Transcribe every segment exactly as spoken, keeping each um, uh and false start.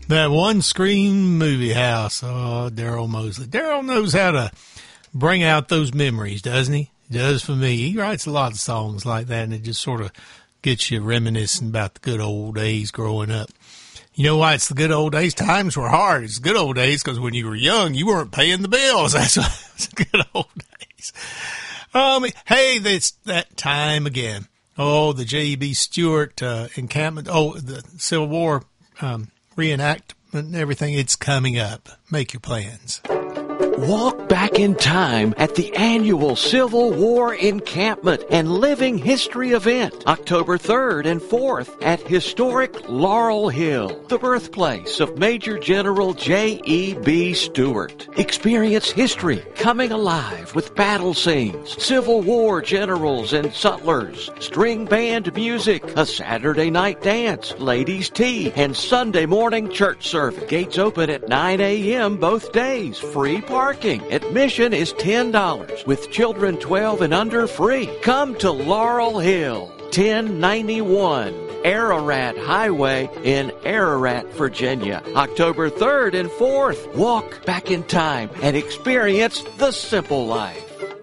That one screen movie house. Oh, Daryl Mosley. Daryl knows how to bring out those memories, doesn't he? He does for me. He writes a lot of songs like that, and it just sort of gets you reminiscing about the good old days growing up. You know why it's the good old days? Times were hard. It's the good old days because when you were young, you weren't paying the bills. That's why it's the good old days. Um, hey, it's that time again. Oh, the J E B. Stuart uh, encampment. Oh, the Civil War um reenactment and everything, it's coming up. Make your plans. Walk back in time at the annual Civil War Encampment and Living History event, October third and fourth at historic Laurel Hill, the birthplace of Major General J E B. Stuart. Experience history coming alive with battle scenes, Civil War generals and sutlers, string band music, a Saturday night dance, ladies' tea, and Sunday morning church service. Gates open at nine a.m. both days. Free parking. Admission is ten dollars, with children twelve and under free. Come to Laurel Hill, ten ninety-one Ararat Highway in Ararat, Virginia, October third and fourth. Walk back in time and experience the simple life.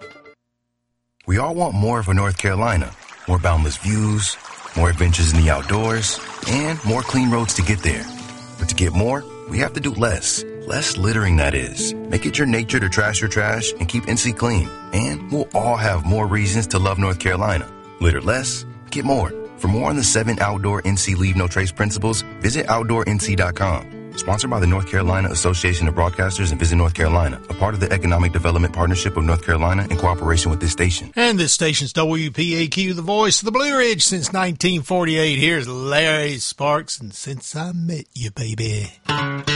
We all want more for North Carolina. More boundless views, more adventures in the outdoors, and more clean roads to get there. But to get more, we have to do less. Less littering, that is. Make it your nature to trash your trash and keep N C clean. And we'll all have more reasons to love North Carolina. Litter less, get more. For more on the seven outdoor N C Leave No Trace principles, visit outdoor N C dot com. Sponsored by the North Carolina Association of Broadcasters and Visit North Carolina, a part of the Economic Development Partnership of North Carolina in cooperation with this station. And this station's W P A Q, the voice of the Blue Ridge since nineteen forty-eight. Here's Larry Sparks, and Since I Met You, Baby.